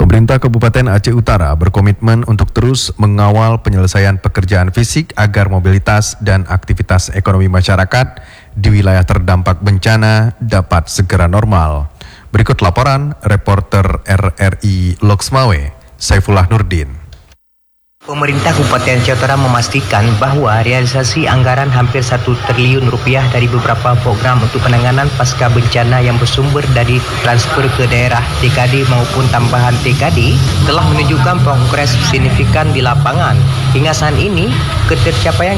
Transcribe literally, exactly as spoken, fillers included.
Pemerintah Kabupaten Aceh Utara berkomitmen untuk terus mengawal penyelesaian pekerjaan fisik agar mobilitas dan aktivitas ekonomi masyarakat di wilayah terdampak bencana dapat segera normal. Berikut laporan reporter R R I Loksmawe, Saifullah Nurdin. Pemerintah Kabupaten Aceh Utara memastikan bahwa realisasi anggaran hampir satu triliun rupiah dari beberapa program untuk penanganan pasca bencana yang bersumber dari transfer ke daerah T K D maupun tambahan T K D telah menunjukkan progres signifikan di lapangan. Hingga saat ini, ketercapaian